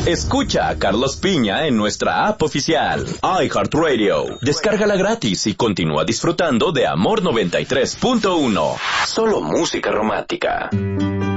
Escucha a Carlos Piña en nuestra app oficial, iHeartRadio. Descárgala gratis y continúa disfrutando de Amor 93.1. Solo música romántica.